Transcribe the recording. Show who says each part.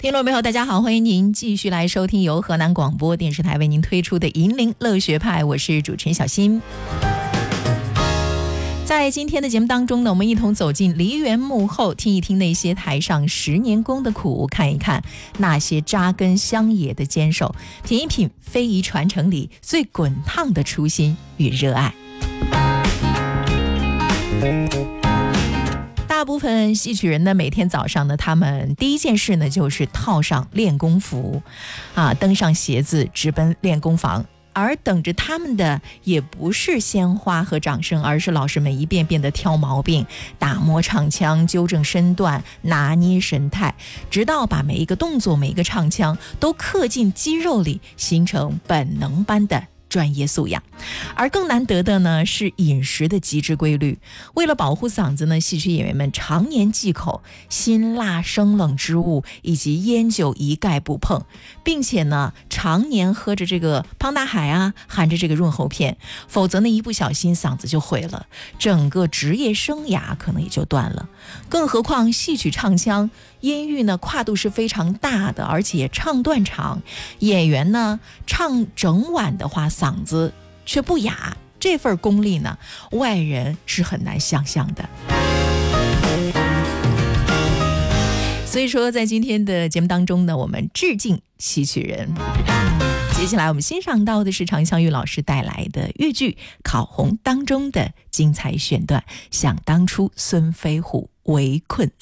Speaker 1: 听众朋友大家好，欢迎您继续来收听由河南广播电视台为您推出的银铃乐学派，我是主持人小新。在今天的节目当中呢，我们一同走进梨园幕后，听一听那些台上10年功的苦，看一看那些扎根乡野的坚守，品一品非遗传承里最滚烫的初心与热爱。大部分戏曲人呢，每天早上呢，他们第一件事呢，就是套上练功服，登上鞋子，直奔练功房。而等着他们的也不是鲜花和掌声，而是老师们一遍遍的挑毛病，打磨唱腔，纠正身段，拿捏神态，直到把每一个动作，每一个唱腔都刻进肌肉里，形成本能般的专业素养。而更难得的呢，是饮食的极致规律。为了保护嗓子呢，戏曲演员们常年忌口，辛辣生冷之物以及烟酒一概不碰，并且呢，常年喝着这个胖大海啊，含着这个润喉片，否则呢，一不小心嗓子就毁了，整个职业生涯可能也就断了。更何况戏曲唱腔音域呢，跨度是非常大的，而且唱段长，演员呢唱整晚的话，嗓子却不哑，这份功力呢，外人是很难想象的。所以说，在今天的节目当中呢，我们致敬戏曲人。接下来我们欣赏到的是常香玉老师带来的粤剧《考红》当中的精彩选段，想当初孙飞虎围困